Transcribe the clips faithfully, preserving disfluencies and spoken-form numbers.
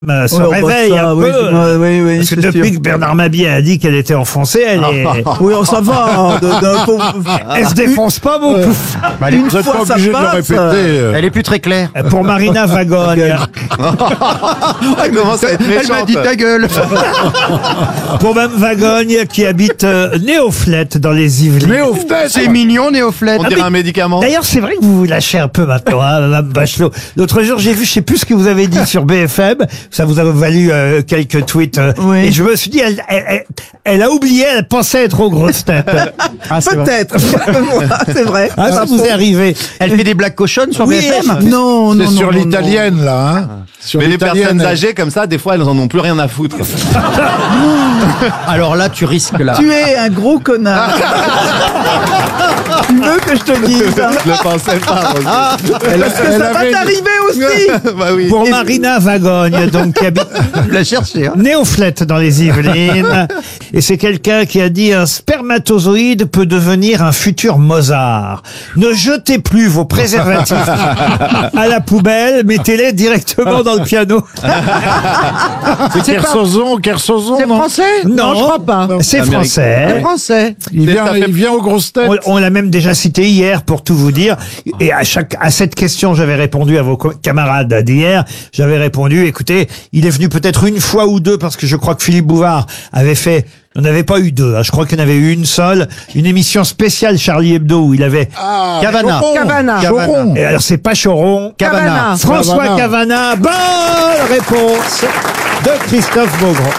Euh, se Ouais, réveille bah ça, un oui, peu, oui, oui, oui, parce que c'est depuis sûr. que Bernard Mabie a dit qu'elle était enfoncée, elle est, Oui, on s'en va. hein, de- d'un pauvre- elle se défonce pas beaucoup. Bah, elle est- Une vous êtes fois pas ça obligé de le passe, répéter. euh, euh. Elle est plus très claire. Pour Marina Vagogne, Elle commence à être méchante. Elle m'a dit ta gueule. pour Mme Vagogne qui habite euh, Néoflette dans les Yvelines. Néophtète. C'est mignon, Néoflette. On dirait un médicament. D'ailleurs, c'est vrai que vous vous lâchez un peu maintenant, hein, Mme Bachelot. L'autre jour, j'ai vu, je sais plus ce que vous avez dit sur B F M. Ça vous a valu euh, quelques tweets. euh, Oui. Et je me suis dit, elle, elle, elle, elle a oublié, elle pensait être aux grosses têtes. Ah, c'est vrai. Peut-être. c'est vrai. Ah, ça vous est arrivé. Elle fait des blagues cochonnes sur Oui, B F M. Non, non, C'est non. sur non, l'italienne, là. Hein. Sur Mais les l'italienne. personnes âgées comme ça, des fois, elles en ont plus rien à foutre. Alors là, tu risques là. non. Tu es un gros connard. Tu veux que je te dise hein Je le pensais pas. Roselyne. Elle, Parce que elle ça va avait- t'arriver aussi. Bah oui. Pour Marina Vagogne, donc, qui habite Tu l'as cherché. Hein. Néoflette dans les Yvelines. Et c'est quelqu'un qui a dit un spermatozoïde peut devenir un futur Mozart. Ne jetez plus vos préservatifs à la poubelle, mettez-les directement dans le piano. C'est Kersozon, Kersozon, C'est non français Non, je crois pas. C'est Américain. français. C'est français. Il C'est- vient, ça fait- il vient aux grosses têtes. On, on l'a même déjà cité hier pour tout vous dire. Et à chaque à cette question, j'avais répondu à vos co- camarades d'hier. J'avais répondu, écoutez, il est venu peut-être une fois ou deux parce que je crois que Philippe Bouvard avait fait. On n'avait pas eu deux. Hein, je crois qu'il y en avait eu une seule. Une émission spéciale Charlie Hebdo où il avait. Ah, Cavana. Choron. Cavana. Choron. Et alors c'est pas Choron. Cavana. François Cavana. Cavana. Bonne réponse de Christophe Beaugrand.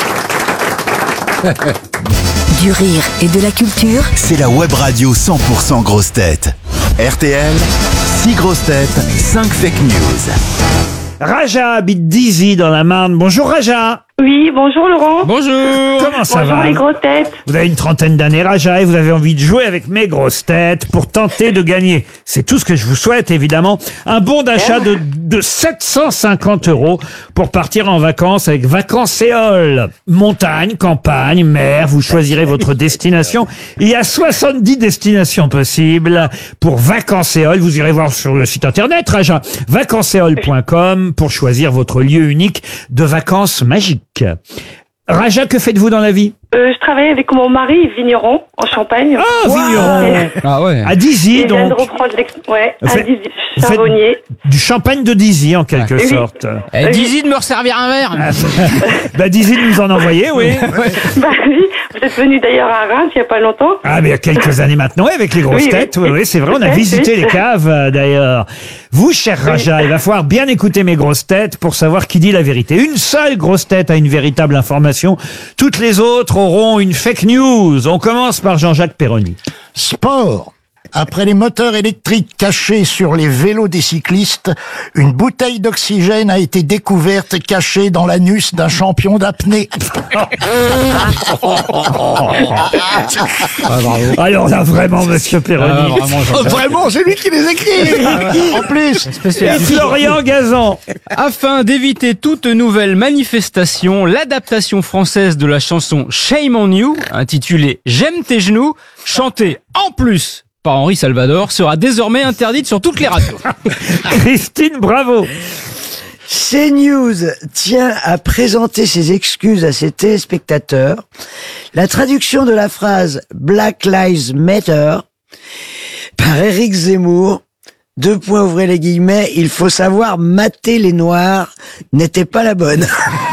Du rire et de la culture. C'est la web radio cent pour cent grosses têtes. R T L, six grosses têtes, cinq fake news. Raja habite Dizy dans la Marne. Bonjour Raja. Oui, bonjour Laurent. Bonjour. Comment ça bonjour va? les grosses têtes. Vous avez une trentaine d'années, Raja, et vous avez envie de jouer avec mes grosses têtes pour tenter de gagner. C'est tout ce que je vous souhaite, évidemment. Un bon d'achat de, de sept cent cinquante euros pour partir en vacances avec Vacancéole. Montagne, campagne, mer, vous choisirez votre destination. Il y a soixante-dix destinations possibles pour Vacancéole. Vous irez voir sur le site internet, Raja, vacancéole point com pour choisir votre lieu unique de vacances magiques. Raja, que faites-vous dans la vie? Euh, je travaille avec mon mari, vigneron, en Champagne. Ah, vigneron. Ah ouais. À Dizy, Il vient de donc. reprendre l'ex... Ouais, Vous à faites- Dizy, vous faites- Charbonnier. Du champagne de Dizy, en quelque Oui. sorte. Eh, Dizy de me resservir un verre. Bah, Dizy nous en envoyait, oui. Bah oui, vous êtes venu d'ailleurs à Reims il y a pas longtemps. Ah, mais il y a quelques années maintenant, oui, avec les grosses Oui, oui. têtes. Oui, oui, c'est vrai, on a Oui, visité oui. les caves, euh, d'ailleurs. Vous, cher Raja, il va falloir bien écouter mes grosses têtes pour savoir qui dit la vérité. Une seule grosse tête a une véritable information. Toutes les autres auront une fake news. On commence par Jean-Jacques Perroni. Sport. Après les moteurs électriques cachés sur les vélos des cyclistes, une bouteille d'oxygène a été découverte cachée dans l'anus d'un champion d'apnée. Alors là, vraiment, monsieur Perroni. Oh, vraiment, c'est lui qui les écrit. En plus, Et Florian Gazan. Afin d'éviter toute nouvelle manifestation, l'adaptation française de la chanson Shame on You, intitulée J'aime tes genoux, chantée en plus par Henri Salvador, sera désormais interdite sur toutes les radios. Christine Bravo. CNews tient à présenter ses excuses à ses téléspectateurs. La traduction de la phrase Black Lives Matter par Éric Zemmour, deux points ouvrez les guillemets, il faut savoir mater les noirs, n'était pas la bonne.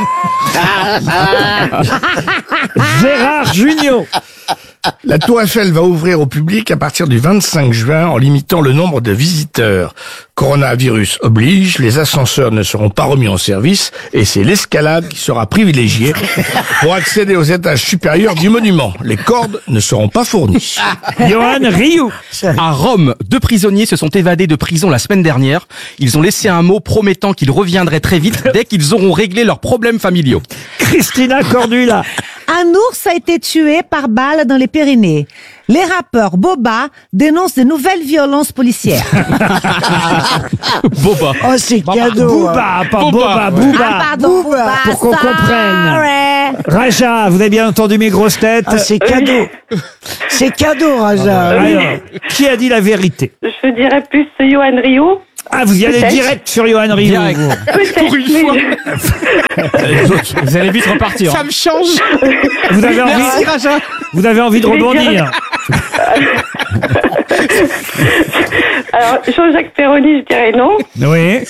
Gérard Jugnot. La Tour Eiffel va ouvrir au public à partir du vingt-cinq juin en limitant le nombre de visiteurs. Coronavirus oblige, les ascenseurs ne seront pas remis en service et c'est l'escalade qui sera privilégiée pour accéder aux étages supérieurs du monument. Les cordes ne seront pas fournies. Johan Rioux. À Rome, deux prisonniers se sont évadés de prison la semaine dernière. Ils ont laissé un mot promettant qu'ils reviendraient très vite dès qu'ils auront réglé leurs problèmes familiaux. Christina Cordula. Un ours a été tué par balle dans les Pyrénées. Les rappeurs Boba dénoncent de nouvelles violences policières. Boba. Oh, c'est cadeau. hein. Booba, pas Boba, Boba, ouais. Booba. Ah, pardon, Booba, Booba, pour qu'on sorry. comprenne. Raja, vous avez bien entendu mes grosses têtes. Ah, c'est cadeau. C'est cadeau, Raja. Alors, qui a dit la vérité? Je dirais plus Johan Rio. Ah, vous y allez Peut-être. direct sur Johan Rioux. Direct. vous. Peut-être, Pour une mais fois. je- Vous allez vite repartir. Ça me change. Vous avez envie, Merci, Raja. vous avez envie de Je vais rebondir. dire- Alors, Jean-Jacques Perroni, je dirais non. Oui.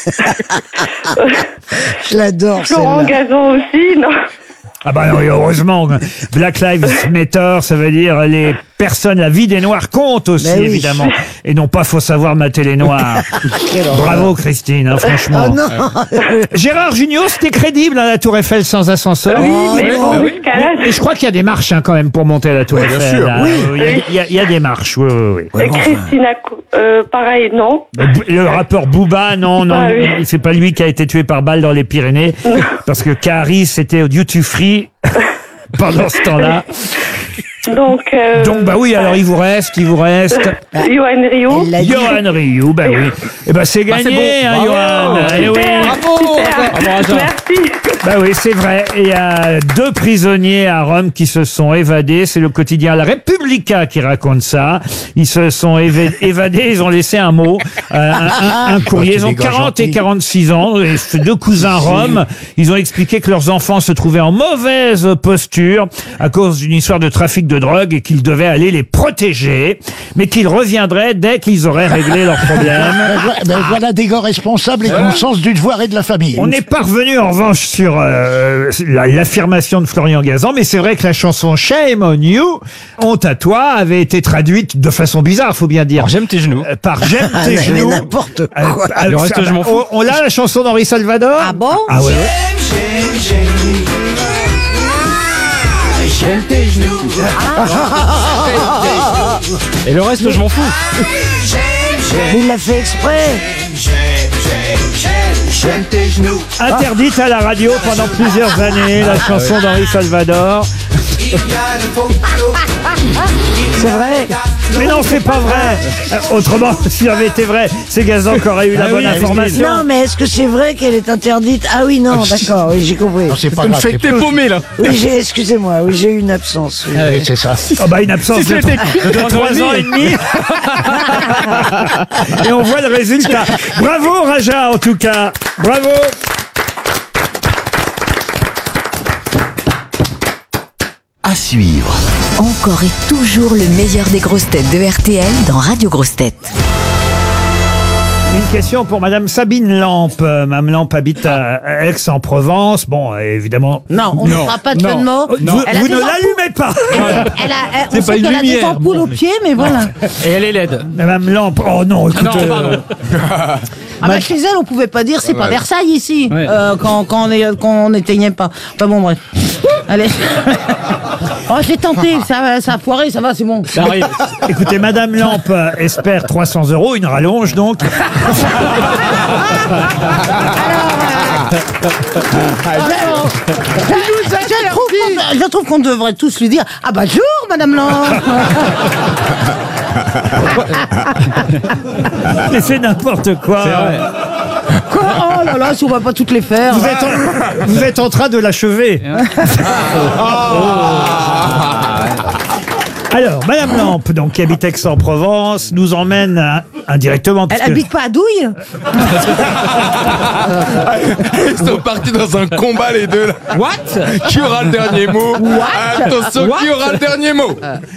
Je l'adore, Florent celle-là. Gazan aussi, non. Ah bah non, et heureusement. Black Lives Matter, ça veut dire les personnes, la vie des Noirs compte aussi, Mais oui. évidemment. Et non pas faut savoir mater les Noirs. Bravo Christine, hein, franchement. Oh non. Gérard Jugnot, c'était crédible, hein, la Tour Eiffel sans ascenseur. Oui, mais Mais- bon, oui, ce cas-là, Et je crois qu'il y a des marches hein, quand même pour monter à la Tour Eiffel. sûr. là. Oui. Il y a- il y, a- il y a des marches, oui, oui, oui. Et Christina, Co- euh, pareil, non. Le rappeur Booba, non, non, Ah oui. c'est pas lui qui a été tué par balle dans les Pyrénées, parce que Caris était au duty free pendant ce temps-là. Donc, euh, Donc bah oui, alors il vous reste, il vous reste Johan Rioux. Elle l'a dit. Johan Rioux, bah oui. Et bah c'est Bah, c'est gagné, bon. hein, Bravo. Johan. Eh oui. Bravo. Bravo, Raja. Merci. Bah oui, c'est vrai. Et il y a deux prisonniers à Rome qui se sont évadés. C'est le quotidien La Repubblica qui raconte ça. Ils se sont éva- évadés, ils ont laissé un mot, euh, un, un- un courrier. Ils ont quarante et quarante-six ans. Et ces deux cousins roms, ils ont expliqué que leurs enfants se trouvaient en mauvaise posture à cause d'une histoire de trafic de drogue et qu'ils devaient aller les protéger, mais qu'ils reviendraient dès qu'ils auraient réglé leurs problèmes. Ben, voilà- ben, voilà des gars responsables et qui ont le sens du devoir et de la famille. On n'est pas revenu en revanche sur euh, la- l'affirmation de Florian Gazan, mais c'est vrai que la chanson Shame on You, honte à toi, avait été traduite de façon bizarre, faut bien dire. Alors, j'aime tes genoux. Euh, Par J'aime Ah, tes mais genoux. n'importe Euh, quoi. euh, Le reste, ça- je m'en fous. On, on l'a la chanson d'Henri Salvador. Ah bon? Ah ouais. Et le reste, je m'en fous. Mais il l'a fait exprès. Interdite à la radio pendant plusieurs années, la chanson d'Henri Salvador. C'est vrai. Mais non, c'est pas vrai. Euh, Autrement, si ça avait été vrai, c'est Gazan qui aurait eu la Ah bonne oui, information. Non, mais est-ce que c'est vrai qu'elle est interdite? Ah oui, non, d'accord, oui, j'ai compris. Non, c'est pas grave. Fait que t'es paumé, là. Oui, j'ai, excusez-moi, oui, j'ai eu une absence. oui. Ah oui, c'est ça. Oh bah une absence Si de, c'était de trois ans et demi. Et on voit le résultat. Bravo Raja en tout cas. Bravo. À suivre. Encore et toujours le meilleur des grosses têtes de R T L dans Radio Grosses Têtes. Une question pour Madame Sabine Lampe. Euh, Mme Lampe habite à Aix-en-Provence. Bon, euh, évidemment. Non, on ne fera pas de jeu de mots. Vous, Elle a vous des ne ampoules. l'allumez pas. Elle a, elle- on C'est sait pas une qu'elle a des lumière. ampoules aux pieds, mais voilà. Et elle est laide. Madame Lampe. Oh non, écoute. Non, pardon. Ah bah chez elle, on pouvait pas dire c'est pas Versailles ici, Ouais. euh, quand, quand on est- quand on n'éteignait pas. Enfin bon, bref. Allez. Oh, j'ai tenté, ça, ça a foiré, ça va, c'est bon. Ça arrive. Écoutez, Madame Lampe euh, espère trois cents euros, une rallonge donc. Je trouve qu'on- je trouve qu'on devrait tous lui dire ah bah jour, Madame Lampe. Mais c'est n'importe quoi. C'est vrai. Quoi Oh là là, si on va pas toutes les faire. Vous êtes, en, vous êtes en train de l'achever. Alors, Madame Lampe, donc, qui habite Aix-en-Provence, nous emmène euh, indirectement. Elle puisque- habite pas à Douille. Ils sont partis dans un combat les deux là. What? Qui aura le dernier mot? What Attention, What qui aura le dernier mot?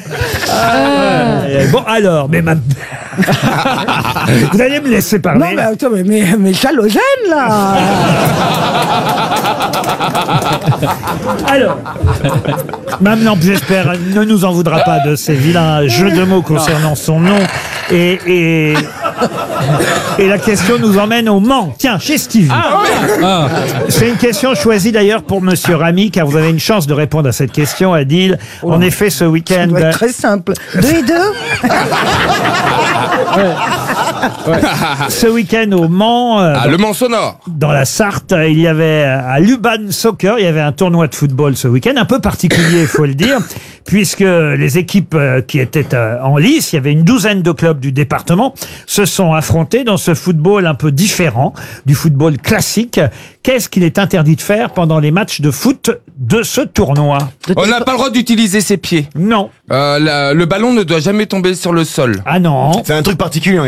Euh, bon, alors, mais ma... Vous allez me laisser parler. Non mais attends, mais, mais, mais Chalogène là. Alors, Mme Lampe, j'espère, ne nous en voudra pas de ces vilains jeux de mots concernant son nom. Et, et, et la question nous emmène au Mans. Tiens, chez Stevie. Ah. C'est une question choisie d'ailleurs pour Monsieur Ramy, car vous avez une chance de répondre à cette question, Adil. En effet, ce Ça week-end... doit être très simple. Deux et deux. Ce week-end au Mans, euh, Ah, le Mans sonore. dans la Sarthe, il y avait euh, à Luban Soccer, il y avait un tournoi de football ce week-end, un peu particulier, il faut le dire, puisque les équipes euh, qui étaient euh, en lice, il y avait une douzaine de clubs du département, se sont affrontés dans ce football un peu différent du football classique. Qu'est-ce qu'il est interdit de faire pendant les matchs de foot de ce tournoi? On n'a pas le droit d'utiliser ses pieds. Non. Euh, la- le ballon ne doit jamais tomber sur le sol. Ah non. C'est un truc particulier, on est d'accord.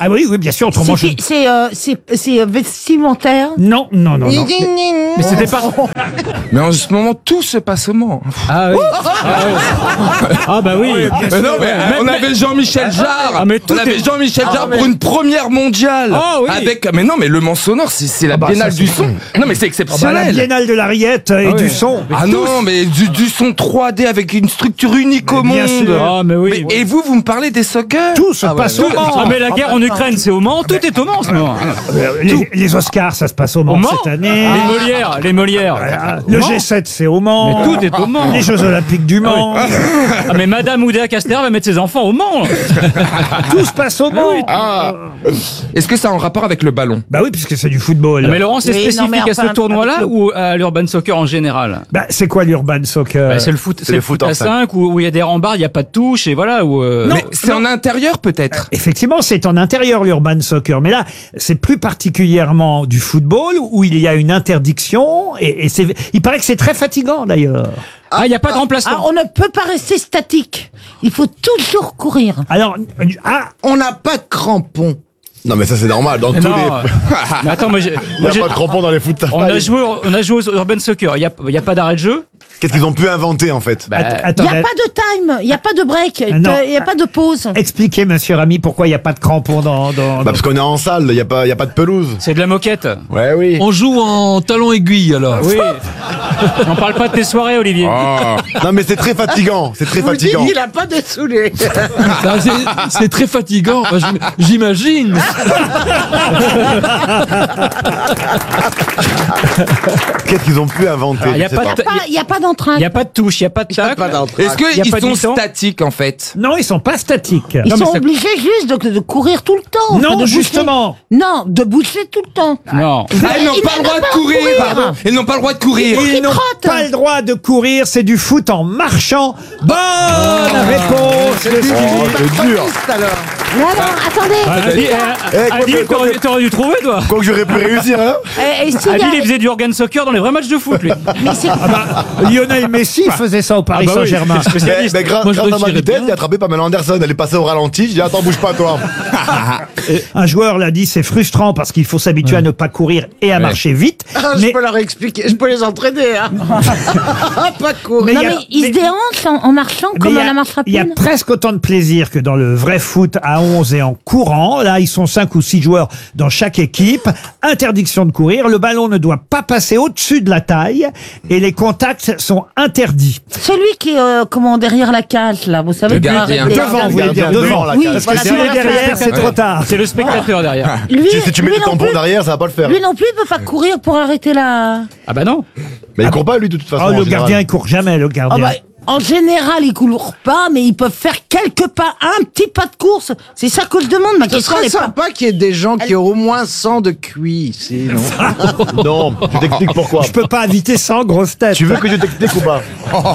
Ah oui, oui, bien sûr, autrement je... C'est c'est, euh, c'est c'est vestimentaire. Non, non, non, non. Mais c'était pas. Mais en ce moment, tout se passe au Mans. Ah oui. Ah bah oui. Mais non, mais Même- on avait Jean-Michel Jarre. Ah, mais tout on avait est- Jean-Michel Ah, Jarre mais- pour une première mondiale. Ah, oui. Avec, mais non, mais le Mans sonore, c'est c'est la bah, biennale ça, du c'est- son. Non, mais c'est Ah bah, la exceptionnel. biennale de la rillette et Ah du oui. son. Ah non, mais du, du son trois D avec une structure unique au bien monde. sûr. Ah mais oui. Mais- et vous, vous me parlez des soccer? Tout se passe au Mans. Ah mais la guerre en Ukraine, c'est au Mans. Tout est au Mans en ce moment. Euh, Les, les Oscars, ça se passe au Mans Au Mans. cette année. Les Molières, les Molières. Ah, Le Mans. G sept, c'est au Mans. Mais tout est au Mans. Les Jeux Olympiques du Mans. Ah mais Madame Oudéa Castéra va mettre ses enfants au Mans. Tout se passe au Mans. Ah. Est-ce que ça a un rapport avec le ballon? Bah oui, puisque c'est du football. Mais Laurent, c'est Oui, non, spécifique mais à enfin, ce tournoi-là avec le- ou à l'urban soccer en général? Bah, c'est quoi l'urban soccer? Bah, c'est le foot, c'est le le foot foot en à cinq où où il y a des rembarres, il y a pas de touche et voilà où. euh, Mais c'est en intérieur peut-être? Effectivement, c'est en intérieur l'urban soccer, mais là, c'est plus particulièrement du football où il y a une interdiction et, et c'est, il paraît que c'est très fatigant d'ailleurs. Ah, il y a pas de Ah, remplacement. on ne peut pas rester statique. Il faut toujours courir. Alors, ah, On n'a pas de crampons. Non, mais ça, c'est normal. Dans Mais tous non, les. euh, mais attends, moi, j'ai- Il moi, n'y j'ai- a pas de crampons dans les foot. on a joué, au- on a joué au urban soccer. Il y a, il y a pas d'arrêt de jeu. Qu'est-ce qu'ils ont pu inventer, en fait? Bah, att- Il n'y attendez, a pas de time, il n'y a pas de break, il non. n'y a pas de pause. expliquez, monsieur Rami, pourquoi il n'y a pas de crampons dans... dans, Bah, dans- parce qu'on est en salle, il n'y a, pas- il y a pas de pelouse. C'est de la moquette. Ouais, oui. On joue en talon aiguille alors. Oui. On parle pas de tes soirées, Olivier. Ah. Non, mais c'est très fatigant. C'est très Vous dites, fatigant. il n'a pas de saoulé. Ça, c'est- C'est très fatigant, enfin, j'im- j'imagine. Qu'est-ce qu'ils ont pu inventer? Ah, y a je sais pas de- Il n'y a pas d'entrain. Il y a pas de touche, il y a pas de tacle. Est-ce Y a qu'ils pas de sont mi-temps statiques en fait? Non, ils sont pas statiques. Ils Non, mais sont ça- obligés juste de, de courir tout le temps. Non, enfin, de bouger. justement. Non, de bouger tout le temps. Non. Ah, ils n'ont Ils pas le droit de n'ont courir, pas le droit de pardon. Ils n'ont pas le droit de courir. Ils n'ont trottent. pas le droit de courir, c'est du foot en marchant. Bonne réponse de Stevie. Oh, c'est dur. alors. Non, non, attendez. Ah, Adil, Eh, euh, quoi Adil, que- quoi t'aurais que- t'aurais dû trouver, toi. Quoi que j'aurais pu réussir, hein? Et, et s'il y a- Adil, il faisait du organ soccer dans les vrais matchs de foot, lui. mais c'est- Ah bah, Lionel Messi faisait ça au Paris Ah bah oui, Saint-Germain. c'est Mais, spécialiste. mais grâce, Moi, je grâce à ma retirais vitesse, bien. il a attrapé Pamela Anderson. Elle est passée au ralenti. Je dis, attends, bouge pas, toi. Un joueur l'a dit, c'est frustrant parce qu'il faut s'habituer à ne pas courir et à marcher vite. Ah, mais Je peux leur expliquer, je peux les entraîner. Hein. pas courir. Mais non, il y a- mais ils mais- se déhanchent en, en marchant mais comme il y à a- la marche il y a rapide. presque autant de plaisir que dans le vrai foot à onze et en courant. Là, ils sont cinq ou six joueurs dans chaque équipe. Interdiction de courir. Le ballon ne doit pas passer au-dessus de la taille et les contacts sont interdits. Celui qui est euh, comment derrière la cage là, vous savez. Le pour gardien. arrêter- Devant, vous voulez dire Devant, devant. la Oui, cage. Parce voilà, que si c'est on est vrai, derrière, c'est c'est vrai. trop tard. C'est le spectateur derrière. Lui, Si, si tu mets lui le non tampon plus- derrière, ça va pas le faire. Lui non plus, il peut pas courir pour arrêter la. Ah bah non. Mais il court pas, lui, de toute façon. Oh, en le général. gardien, il court jamais, le Ah gardien. bah, en général, ils courent pas, mais ils peuvent faire quelques pas, un petit pas de course. C'est ça que je demande. Ma Ce question serait n'est pas. sympa qu'il y ait des gens qui ont au moins cent de Q I ici, non? Non, je t'explique pourquoi. Je peux pas inviter sans grosse tête. Tu veux que je t'explique ou pas?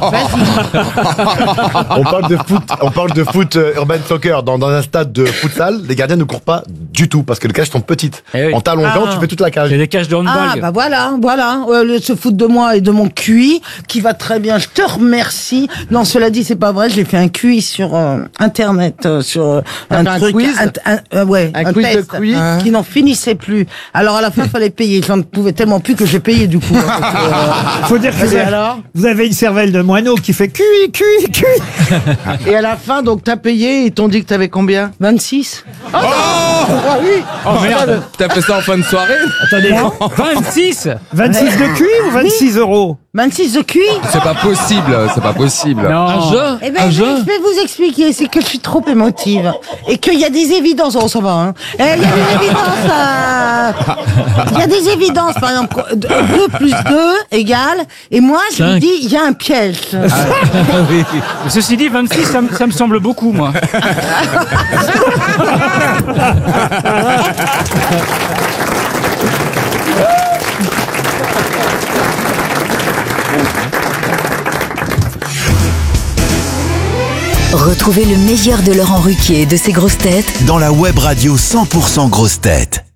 On parle de foot, on parle de foot euh, urban soccer dans, dans un stade de futsal. Les gardiens ne courent pas du tout parce que les cages sont petites. Eh oui. En t'allongeant, Ah. tu fais toute la cage. J'ai des cages de handball. Ah bah voilà, voilà, euh, le- se foutre de moi et de mon Q I qui va très bien. Je te remercie. Non, cela dit, c'est pas vrai. J'ai fait un Q I sur euh, internet, euh, sur euh, un, Un truc, quiz un, un- euh, ouais, Un quiz de test Q I qui n'en finissait plus. Alors à la fin, fallait payer. J'en pouvais tellement plus que j'ai payé du coup. hein, parce que, euh, Faut dire que vous Et avez, alors vous avez une cervelle de moineau qui fait cui, cui, cui. Et à la fin, donc, t'as payé, ils t'ont dit que t'avais combien? vingt-six. Oh, ah oui. Oh merde. T'as fait ça en fin de soirée? Attendez, vingt-six. vingt-six de cui ou vingt-six euros? vingt-six de Q I. C'est pas possible, c'est pas possible. Non. Un jeu? Eh ben, je, je vais vous expliquer, c'est que je suis trop émotive et qu'il y a des évidences. Oh, ça va, hein. Eh, il y a des évidences. euh, Il y a des évidences, par exemple, deux plus deux égale. Et moi, je me Cinq. dis, il y a un piège. Mais Ceci dit, vingt-six, ça, me- ça me semble beaucoup, moi. Retrouvez le meilleur de Laurent Ruquier et de ses grosses têtes Dans la web radio cent pour cent grosses têtes.